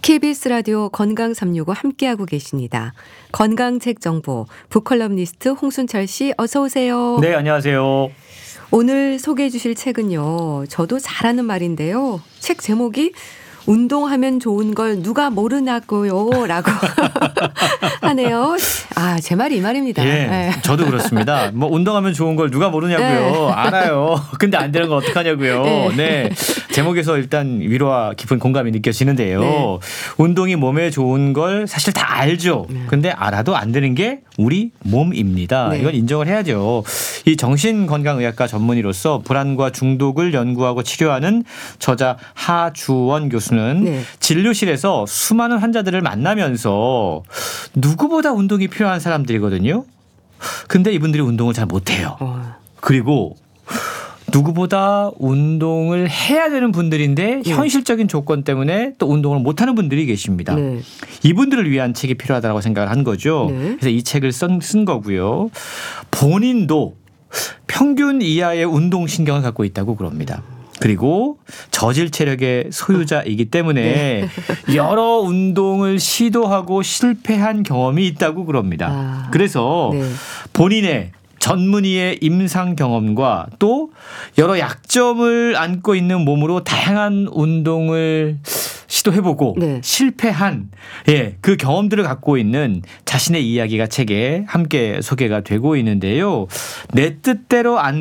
KBS 라디오 건강 365 함께하고 계십니다. 건강책 정보 북컬럼니스트 홍순철 씨 어서 오세요. 네, 안녕하세요. 오늘 소개해 주실 책은요. 저도 잘 아는 말인데요. 책 제목이 운동하면 좋은 걸 누가 모르냐고요 라고 하네요. 아, 제 말이 이 말입니다. 예, 네. 저도 그렇습니다. 뭐 운동하면 좋은 걸 누가 모르냐고요. 네. 알아요. 근데 안 되는 건 어떡하냐고요. 네. 네. 제목에서 일단 위로와 깊은 공감이 느껴지는데요. 네. 운동이 몸에 좋은 걸 사실 다 알죠. 근데 알아도 안 되는 게 우리 몸입니다. 네. 이건 인정을 해야죠. 이 정신건강의학과 전문의로서 불안과 중독을 연구하고 치료하는 저자 하주원 교수는 네. 진료실에서 수많은 환자들을 만나면서 누구보다 운동이 필요한 사람들이거든요. 근데 이분들이 운동을 잘 못해요. 그리고 누구보다 운동을 해야 되는 분들인데 현실적인 조건 때문에 또 운동을 못하는 분들이 계십니다. 네. 이분들을 위한 책이 필요하다고 생각을 한 거죠. 네. 그래서 이 책을 쓴 거고요. 본인도 평균 이하의 운동신경을 갖고 있다고 그럽니다. 그리고 저질 체력의 소유자이기 때문에 여러 운동을 시도하고 실패한 경험이 있다고 그럽니다. 아. 그래서 네. 본인의 전문의의 임상 경험과 또 여러 약점을 안고 있는 몸으로 다양한 운동을 시도해보고 네. 실패한 그 경험들을 갖고 있는 자신의 이야기가 책에 함께 소개가 되고 있는데요. 내 뜻대로 안